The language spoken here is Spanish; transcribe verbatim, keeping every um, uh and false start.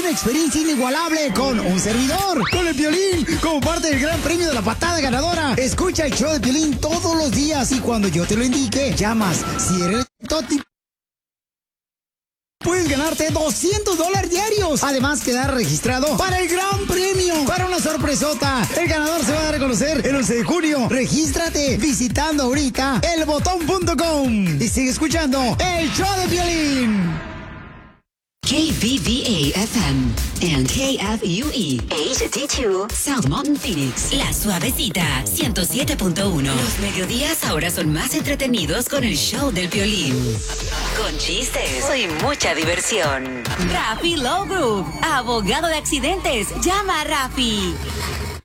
una experiencia inigualable con un servidor, con el Piolín, como parte del gran premio de la patada ganadora. Escucha el show de Piolín todos los días y cuando yo te lo indique, llamas. Si eres Toti, puedes ganarte doscientos dólares diarios. Además, quedar registrado para el gran premio, para una sorpresota. El ganador se va a dar a conocer el once de junio. Regístrate visitando ahorita el botón punto com y sigue escuchando el show de Piolín. K V V A F M and K F U E H D dos South Mountain Phoenix. La Suavecita ciento siete punto uno. Los mediodías ahora son más entretenidos con el show del Piolín. Con chistes y mucha diversión. Rafi Low Group, abogado de accidentes. Llama a Rafi.